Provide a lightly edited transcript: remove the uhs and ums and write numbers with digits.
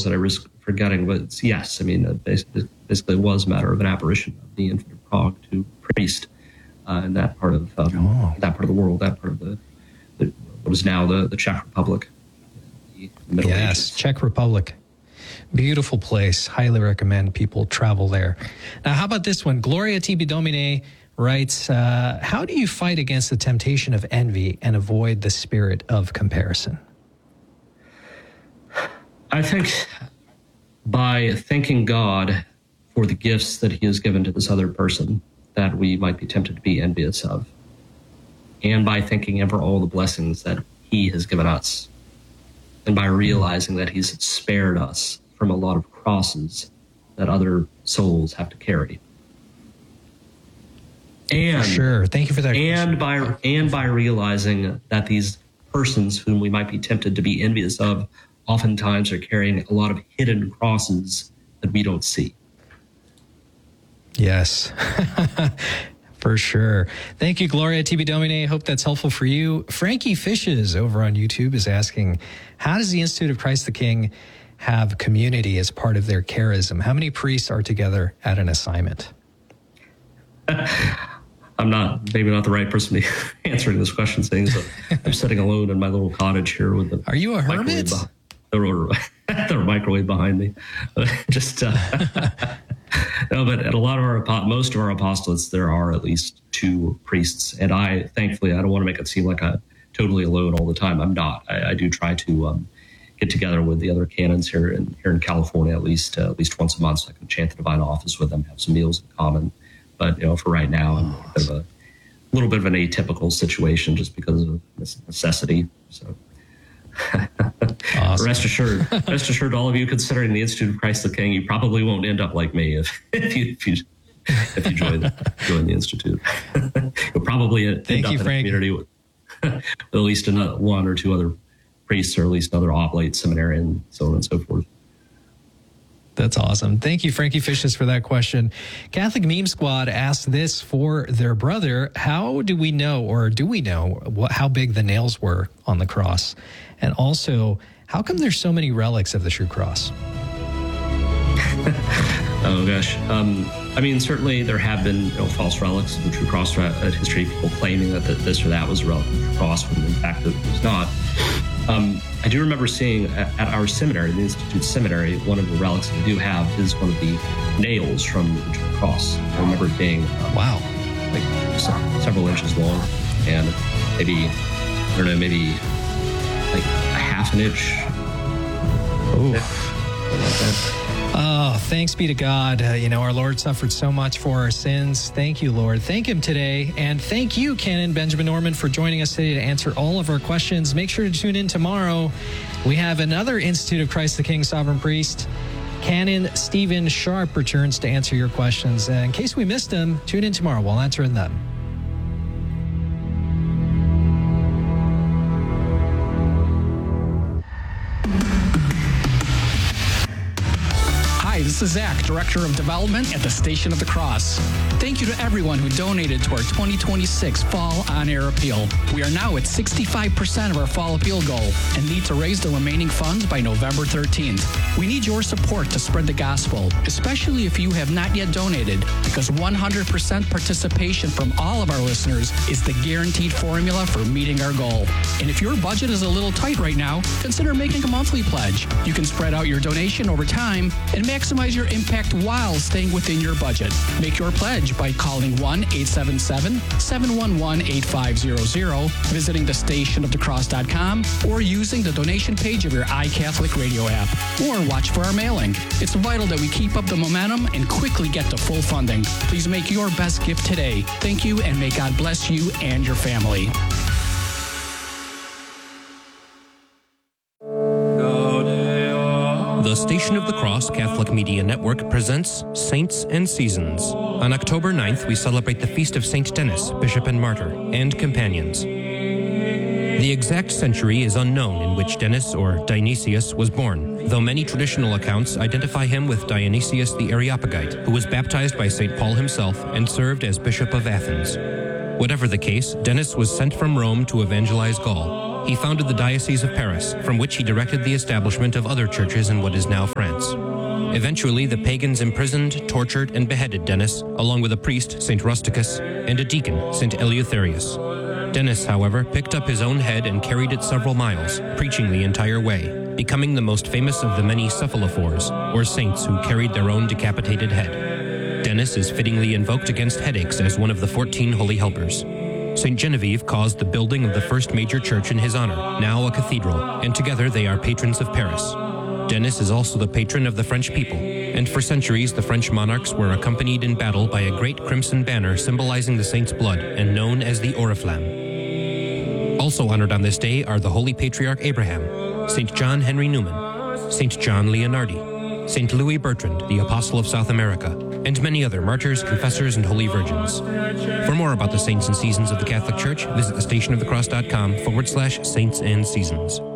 details that I risk forgetting, but yes, I mean, basically it was a matter of an apparition of the infant of Prague to priest in that part of that part of the world, that part of the what is now the Czech Republic. The Middle Ages. Czech Republic. Beautiful place. Highly recommend people travel there. Now, how about this one? Gloria Tibi Domine writes, how do you fight against the temptation of envy and avoid the spirit of comparison? I think by thanking God for the gifts that he has given to this other person that we might be tempted to be envious of, and by thanking him for all the blessings that he has given us, and by realizing that he's spared us from a lot of crosses that other souls have to carry. And for sure. Thank you for that. And by realizing that these persons whom we might be tempted to be envious of oftentimes are carrying a lot of hidden crosses that we don't see. Yes, for sure. Thank you, Gloria Tibi Domine. Hope that's helpful for you. Frankie Fishes over on YouTube is asking, how does the Institute of Christ the King have community as part of their charism? How many priests are together at an assignment? I'm maybe not the right person to be answering this question, saying so I'm sitting alone in my little cottage here with the. Are you a hermit? The microwave behind me. Just no, but at a lot of most of our apostolates, there are at least two priests, and thankfully I don't want to make it seem like I'm totally alone all the time. I'm not. I do try to get together with the other canons here in California at least once a month, so I can chant the Divine Office with them, have some meals in common. But for right now, I'm a little bit of an atypical situation just because of this necessity. So. Awesome. Rest assured, all of you considering the Institute of Christ the King, you probably won't end up like me if you join the Institute. You'll probably end up in a community with at least one or two other priests, or at least another oblate, seminary, and so on and so forth. That's awesome. Thank you, Frankie Fishes, for that question. Catholic Meme Squad asked this for their brother. How do we know how big the nails were on the cross? And also, how come there's so many relics of the true cross? Oh, gosh. I mean, certainly there have been false relics of the true cross throughout history, people claiming that this or that was a relic of the true cross, when in fact it was not. I do remember seeing at our seminary, the Institute Seminary, one of the relics that we do have is one of the nails from the true cross. I remember it being several inches long, and maybe like a half an inch. Oh, thanks be to God. Our Lord suffered so much for our sins. Thank you, Lord. Thank him today. And thank you, Canon Benjamin Norman, for joining us today to answer all of our questions. Make sure to tune in tomorrow. We have another Institute of Christ the King Sovereign Priest. Canon Stephen Sharp returns to answer your questions. In case we missed him, tune in tomorrow. We'll answer them. Hi, this is Zach, Director of Development at the Station of the Cross. Thank you to everyone who donated to our 2026 Fall On-Air Appeal. We are now at 65% of our Fall Appeal goal and need to raise the remaining funds by November 13th. We need your support to spread the gospel, especially if you have not yet donated, because 100% participation from all of our listeners is the guaranteed formula for meeting our goal. And if your budget is a little tight right now, consider making a monthly pledge. You can spread out your donation over time and maximize your impact while staying within your budget. Make your pledge by calling 1-877-711-8500, visiting thestationofthecross.com, or using the donation page of your iCatholic radio app, or watch for our mailing. It's vital that we keep up the momentum and quickly get to full funding. Please make your best gift today. Thank you, and may God bless you and your family. The Station of the Cross Catholic Media Network presents Saints and Seasons. On October 9th, we celebrate the feast of Saint Denis, Bishop and Martyr, and companions. The exact century is unknown in which Denis, or Dionysius, was born, though many traditional accounts identify him with Dionysius the Areopagite, who was baptized by St. Paul himself and served as Bishop of Athens. Whatever the case, Denis was sent from Rome to evangelize Gaul. he founded the Diocese of Paris, from which he directed the establishment of other churches in what is now France. Eventually, the pagans imprisoned, tortured, and beheaded Denis, along with a priest, St. Rusticus, and a deacon, St. Eleutherius. Denis, however, picked up his own head and carried it several miles, preaching the entire way, becoming the most famous of the many cephalophores, or saints who carried their own decapitated head. Denis is fittingly invoked against headaches as one of the 14 holy helpers. St. Genevieve caused the building of the first major church in his honor, now a cathedral, and together they are patrons of Paris. Denis is also the patron of the French people, and for centuries the French monarchs were accompanied in battle by a great crimson banner symbolizing the saint's blood and known as the Oriflamme. Also honored on this day are the Holy Patriarch Abraham, St. John Henry Newman, St. John Leonardi, St. Louis Bertrand, the Apostle of South America, and many other martyrs, confessors, and holy virgins. For more about the saints and seasons of the Catholic Church, visit thestationofthecross.com/saints and seasons.